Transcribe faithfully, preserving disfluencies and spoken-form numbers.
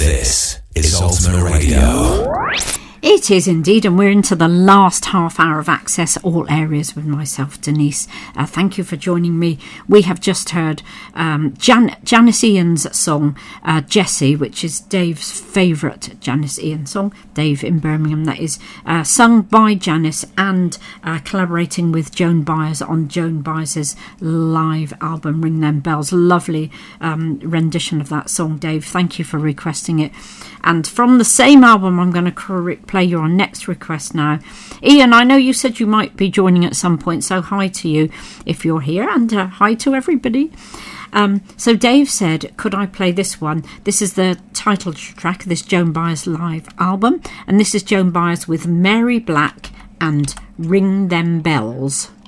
This is Ultimate Radio. It is indeed, and we're into the last half hour of Access All Areas with myself, Denise. Uh, thank you for joining me. We have just heard um, Jan- Janice Ian's song, uh, Jessie, which is Dave's favourite Janice Ian song. Dave in Birmingham, that is, uh, sung by Janice and uh, collaborating with Joan Baez on Joan Baez's live album, Ring Them Bells. Lovely um, rendition of that song, Dave. Thank you for requesting it. And from the same album, I'm going to correct play your next request now. Ian, I know you said you might be joining at some point, so hi to you if you're here, and uh, hi to everybody. Um, so Dave said, could I play this one? This is the title track of this Joan Baez live album, and this is Joan Baez with Mary Black and Ring Them Bells.